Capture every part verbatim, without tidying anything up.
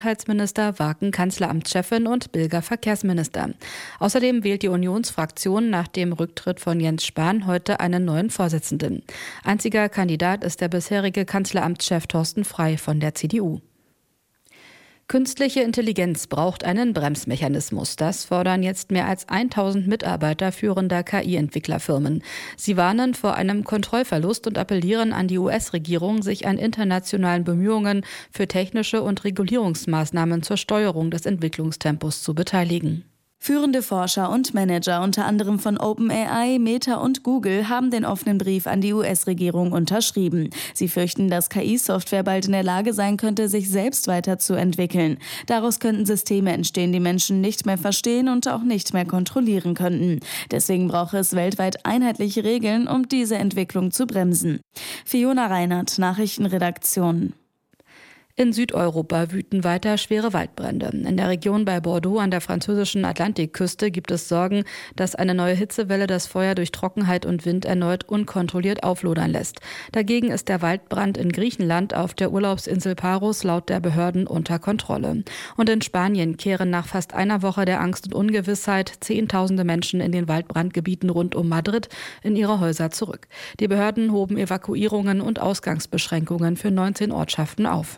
Gesundheitsminister, Waken Kanzleramtschefin und Bilger Verkehrsminister. Außerdem wählt die Unionsfraktion nach dem Rücktritt von Jens Spahn heute einen neuen Vorsitzenden. Einziger Kandidat ist der bisherige Kanzleramtschef Thorsten Frey von der C D U. Künstliche Intelligenz braucht einen Bremsmechanismus. Das fordern jetzt mehr als tausend Mitarbeiter führender K I-Entwicklerfirmen. Sie warnen vor einem Kontrollverlust und appellieren an die U S-Regierung, sich an internationalen Bemühungen für technische und Regulierungsmaßnahmen zur Steuerung des Entwicklungstempos zu beteiligen. Führende Forscher und Manager, unter anderem von OpenAI, Meta und Google, haben den offenen Brief an die U S-Regierung unterschrieben. Sie fürchten, dass K I-Software bald in der Lage sein könnte, sich selbst weiterzuentwickeln. Daraus könnten Systeme entstehen, die Menschen nicht mehr verstehen und auch nicht mehr kontrollieren könnten. Deswegen braucht es weltweit einheitliche Regeln, um diese Entwicklung zu bremsen. Fiona Reinhardt, Nachrichtenredaktion. In Südeuropa wüten weiter schwere Waldbrände. In der Region bei Bordeaux an der französischen Atlantikküste gibt es Sorgen, dass eine neue Hitzewelle das Feuer durch Trockenheit und Wind erneut unkontrolliert auflodern lässt. Dagegen ist der Waldbrand in Griechenland auf der Urlaubsinsel Paros laut der Behörden unter Kontrolle. Und in Spanien kehren nach fast einer Woche der Angst und Ungewissheit Zehntausende Menschen in den Waldbrandgebieten rund um Madrid in ihre Häuser zurück. Die Behörden hoben Evakuierungen und Ausgangsbeschränkungen für neunzehn Ortschaften auf.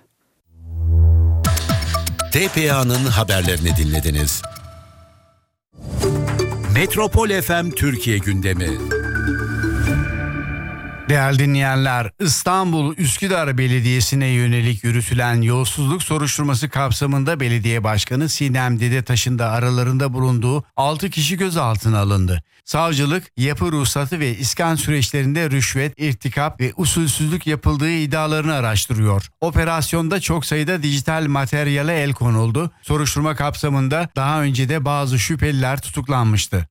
T P A'nın haberlerini dinlediniz. Metropol F M Türkiye gündemi. Değerli dinleyenler, İstanbul Üsküdar Belediyesi'ne yönelik yürütülen yolsuzluk soruşturması kapsamında belediye başkanı Sinem Dedetaş'ın da aralarında bulunduğu altı kişi gözaltına alındı. Savcılık, yapı ruhsatı ve iskan süreçlerinde rüşvet, irtikap ve usulsüzlük yapıldığı iddialarını araştırıyor. Operasyonda çok sayıda dijital materyale el konuldu. Soruşturma kapsamında daha önce de bazı şüpheliler tutuklanmıştı.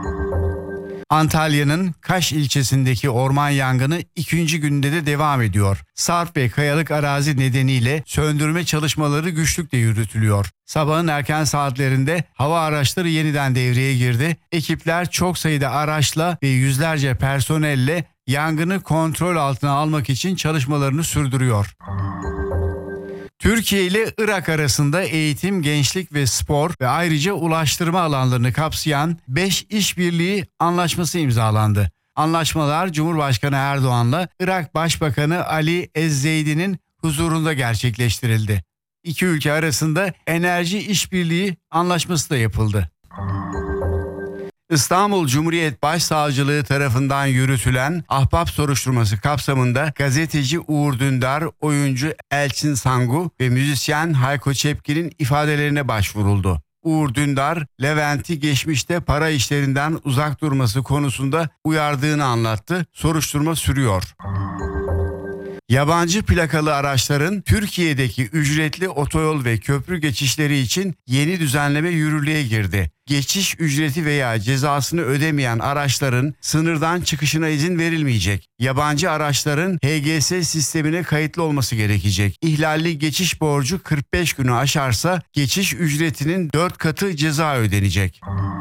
Antalya'nın Kaş ilçesindeki orman yangını ikinci günde de devam ediyor. Sarp ve kayalık arazi nedeniyle söndürme çalışmaları güçlükle yürütülüyor. Sabahın erken saatlerinde hava araçları yeniden devreye girdi. Ekipler çok sayıda araçla ve yüzlerce personelle yangını kontrol altına almak için çalışmalarını sürdürüyor. Türkiye ile Irak arasında eğitim, gençlik ve spor ve ayrıca ulaştırma alanlarını kapsayan beş işbirliği anlaşması imzalandı. Anlaşmalar Cumhurbaşkanı Erdoğan'la Irak Başbakanı Ali Ezzeydi'nin huzurunda gerçekleştirildi. İki ülke arasında enerji işbirliği anlaşması da yapıldı. İstanbul Cumhuriyet Başsavcılığı tarafından yürütülen ahbap soruşturması kapsamında gazeteci Uğur Dündar, oyuncu Elçin Sangu ve müzisyen Hayko Cepkin'in ifadelerine başvuruldu. Uğur Dündar, Levent'i geçmişte para işlerinden uzak durması konusunda uyardığını anlattı. Soruşturma sürüyor. Yabancı plakalı araçların Türkiye'deki ücretli otoyol ve köprü geçişleri için yeni düzenleme yürürlüğe girdi. Geçiş ücreti veya cezasını ödemeyen araçların sınırdan çıkışına izin verilmeyecek. Yabancı araçların H G S sistemine kayıtlı olması gerekecek. İhlalli geçiş borcu kırk beş günü aşarsa geçiş ücretinin dört katı ceza ödenecek.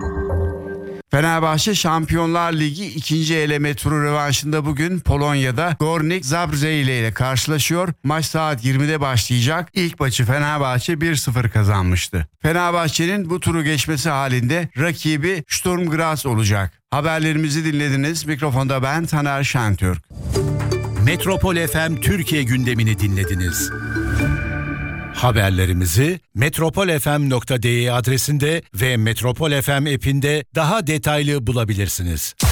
Fenerbahçe Şampiyonlar Ligi ikinci eleme turu rövanşında bugün Polonya'da Górnik Zabrze ile karşılaşıyor. Maç saat yirmide başlayacak. İlk maçı Fenerbahçe bir sıfır kazanmıştı. Fenerbahçe'nin bu turu geçmesi halinde rakibi Sturm Graz olacak. Haberlerimizi dinlediniz. Mikrofonda ben Taner Şentürk. Metropol F M Türkiye gündemini dinlediniz. Haberlerimizi metropol f m nokta d e adresinde ve Metropol F M app'inde daha detaylı bulabilirsiniz.